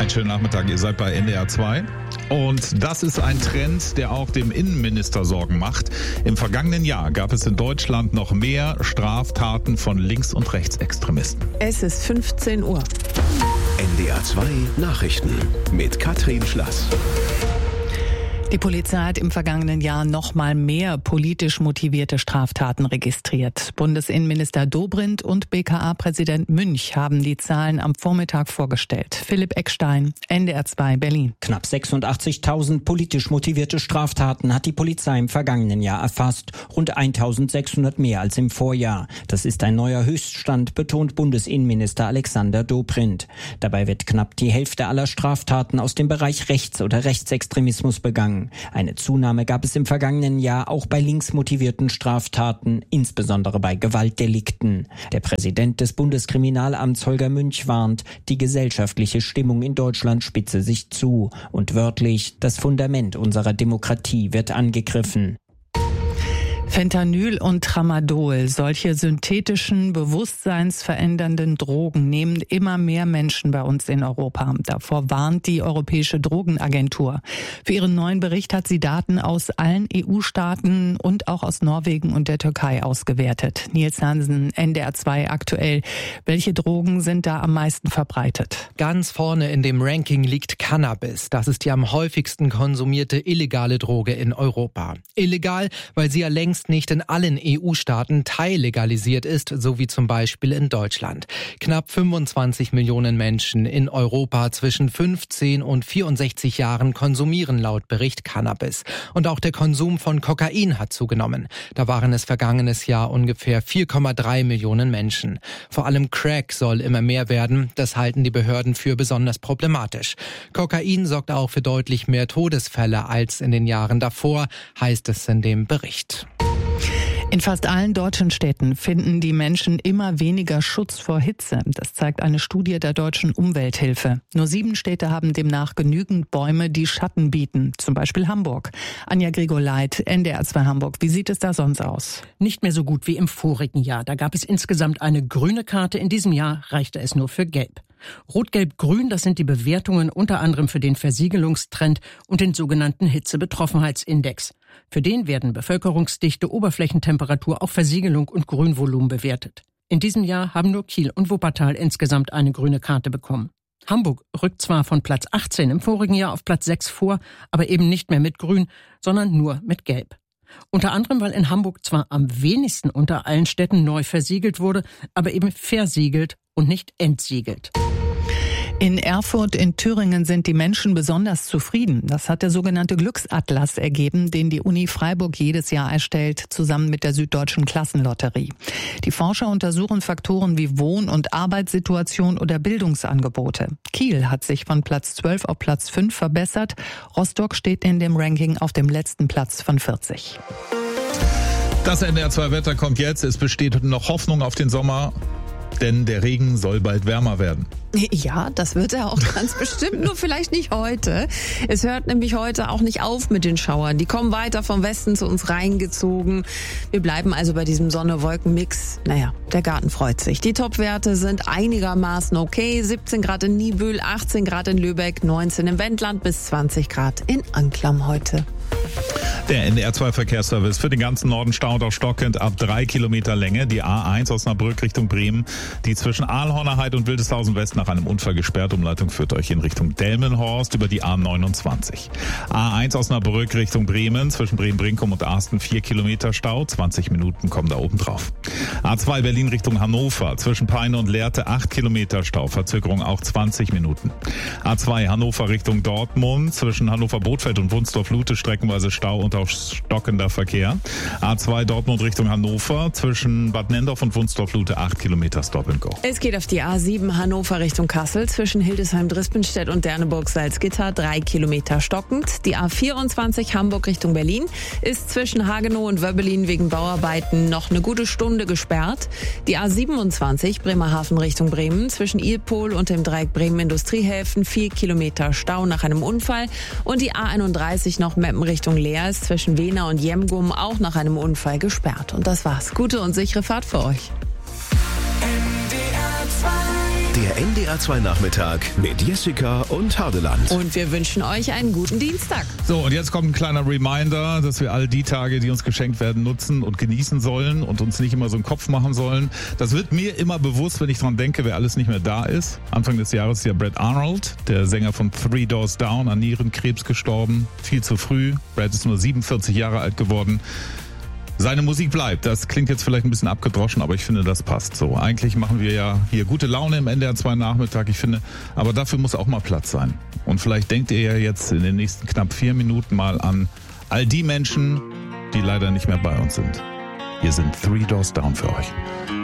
Einen schönen Nachmittag, ihr seid bei NDR 2. Und das ist ein Trend, der auch dem Innenminister Sorgen macht. Im vergangenen Jahr gab es in Deutschland noch mehr Straftaten von Links- und Rechtsextremisten. Es ist 15 Uhr. NDR 2 Nachrichten mit Katrin Schlass. Die Polizei hat im vergangenen Jahr noch mal mehr politisch motivierte Straftaten registriert. Bundesinnenminister Dobrindt und BKA-Präsident Münch haben die Zahlen am Vormittag vorgestellt. Philipp Eckstein, NDR 2 Berlin. Knapp 86.000 politisch motivierte Straftaten hat die Polizei im vergangenen Jahr erfasst. Rund 1.600 mehr als im Vorjahr. Das ist ein neuer Höchststand, betont Bundesinnenminister Alexander Dobrindt. Dabei wird knapp die Hälfte aller Straftaten aus dem Bereich Rechts- oder Rechtsextremismus begangen. Eine Zunahme gab es im vergangenen Jahr auch bei linksmotivierten Straftaten, insbesondere bei Gewaltdelikten. Der Präsident des Bundeskriminalamts Holger Münch warnt, die gesellschaftliche Stimmung in Deutschland spitze sich zu. Und wörtlich, das Fundament unserer Demokratie wird angegriffen. Fentanyl und Tramadol, solche synthetischen, bewusstseinsverändernden Drogen nehmen immer mehr Menschen bei uns in Europa. Davor warnt die Europäische Drogenagentur. Für ihren neuen Bericht hat sie Daten aus allen EU-Staaten und auch aus Norwegen und der Türkei ausgewertet. Nils Hansen, NDR 2 aktuell. Welche Drogen sind da am meisten verbreitet? Ganz vorne in dem Ranking liegt Cannabis. Das ist die am häufigsten konsumierte illegale Droge in Europa. Illegal, weil sie ja längst nicht in allen EU-Staaten teillegalisiert ist, so wie zum Beispiel in Deutschland. Knapp 25 Millionen Menschen in Europa zwischen 15 und 64 Jahren konsumieren laut Bericht Cannabis. Und auch der Konsum von Kokain hat zugenommen. Da waren es vergangenes Jahr ungefähr 4,3 Millionen Menschen. Vor allem Crack soll immer mehr werden. Das halten die Behörden für besonders problematisch. Kokain sorgt auch für deutlich mehr Todesfälle als in den Jahren davor, heißt es in dem Bericht. In fast allen deutschen Städten finden die Menschen immer weniger Schutz vor Hitze. Das zeigt eine Studie der Deutschen Umwelthilfe. Nur 7 Städte haben demnach genügend Bäume, die Schatten bieten. Zum Beispiel Hamburg. Anja Grigoleit, NDR 2 Hamburg. Wie sieht es da sonst aus? Nicht mehr so gut wie im vorigen Jahr. Da gab es insgesamt eine grüne Karte. In diesem Jahr reichte es nur für Gelb. Rot, Gelb, Grün, das sind die Bewertungen unter anderem für den Versiegelungstrend und den sogenannten Hitzebetroffenheitsindex. Für den werden Bevölkerungsdichte, Oberflächentemperatur, auch Versiegelung und Grünvolumen bewertet. In diesem Jahr haben nur Kiel und Wuppertal insgesamt eine grüne Karte bekommen. Hamburg rückt zwar von Platz 18 im vorigen Jahr auf Platz 6 vor, aber eben nicht mehr mit Grün, sondern nur mit Gelb. Unter anderem, weil in Hamburg zwar am wenigsten unter allen Städten neu versiegelt wurde, aber eben versiegelt und nicht entsiegelt. In Erfurt in Thüringen sind die Menschen besonders zufrieden. Das hat der sogenannte Glücksatlas ergeben, den die Uni Freiburg jedes Jahr erstellt, zusammen mit der Süddeutschen Klassenlotterie. Die Forscher untersuchen Faktoren wie Wohn- und Arbeitssituation oder Bildungsangebote. Kiel hat sich von Platz 12 auf Platz 5 verbessert. Rostock steht in dem Ranking auf dem letzten Platz von 40. Das NDR 2 Wetter kommt jetzt. Es besteht noch Hoffnung auf den Sommer, denn der Regen soll bald wärmer werden. Ja, das wird er auch ganz bestimmt, nur vielleicht nicht heute. Es hört nämlich heute auch nicht auf mit den Schauern. Die kommen weiter vom Westen zu uns reingezogen. Wir bleiben also bei diesem Sonne-Wolken-Mix. Naja, der Garten freut sich. Die Topwerte sind einigermaßen okay. 17 Grad in Niebüll, 18 Grad in Lübeck, 19 im Wendland bis 20 Grad in Anklam heute. Der NDR 2 Verkehrsservice für den ganzen Norden staut auch stockend ab 3 Kilometer Länge. Die A1 Osnabrück Richtung Bremen, die zwischen Aalhornerheide und Wildeshausen West nach einem Unfall gesperrt. Umleitung führt euch in Richtung Delmenhorst über die A29. A1 Osnabrück Richtung Bremen, zwischen Bremen-Brinkum und Arsten 4 Kilometer Stau. 20 Minuten kommen da oben drauf. A2 Berlin Richtung Hannover, zwischen Peine und Lehrte 8 Kilometer Stau. Verzögerung auch 20 Minuten. A2 Hannover Richtung Dortmund, zwischen Hannover-Bothfeld und Wunsdorf-Lute streckenweise Stau und auch stockender Verkehr. A2 Dortmund Richtung Hannover, zwischen Bad Nendorf und Wunsdorf-Lute 8 Kilometer Stop and Go. Es geht auf die A7 Hannover Richtung Kassel, zwischen Hildesheim-Drispenstedt und Derneburg-Salzgitter 3 Kilometer stockend. Die A24 Hamburg Richtung Berlin ist zwischen Hagenow und Wöbbelin wegen Bauarbeiten noch eine gute Stunde gesperrt. Die A27 Bremerhaven Richtung Bremen, zwischen Ilpol und dem Dreieck Bremen Industriehäfen 4 Kilometer Stau nach einem Unfall. Und die A31 noch Meppen Richtung Leer ist zwischen Wehna und Jemgum auch nach einem Unfall gesperrt. Und das war's. Gute und sichere Fahrt für euch. Der NDR 2 Nachmittag mit Jessica und Hardeland. Und wir wünschen euch einen guten Dienstag. So, und jetzt kommt ein kleiner Reminder, dass wir all die Tage, die uns geschenkt werden, nutzen und genießen sollen und uns nicht immer so einen Kopf machen sollen. Das wird mir immer bewusst, wenn ich dran denke, wer alles nicht mehr da ist. Anfang des Jahres ist ja Brad Arnold, der Sänger von Three Doors Down, an Nierenkrebs gestorben. Viel zu früh. Brad ist nur 47 Jahre alt geworden. Seine Musik bleibt. Das klingt jetzt vielleicht ein bisschen abgedroschen, aber ich finde, das passt so. Eigentlich machen wir ja hier gute Laune im NDR 2 Nachmittag, ich finde, aber dafür muss auch mal Platz sein. Und vielleicht denkt ihr ja jetzt in den nächsten knapp 4 Minuten mal an all die Menschen, die leider nicht mehr bei uns sind. Hier sind Three Doors Down für euch.